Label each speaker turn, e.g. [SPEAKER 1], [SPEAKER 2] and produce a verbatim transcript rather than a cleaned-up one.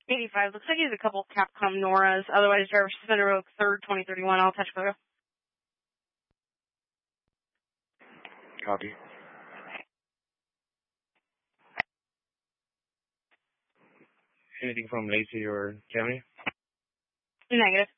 [SPEAKER 1] eighty-five. Looks like he's a couple Capcom Noras. Otherwise, driver suspended road third, twenty thirty-one. I'll touch photo.
[SPEAKER 2] Copy. Anything from Lacey or County?
[SPEAKER 1] Negative.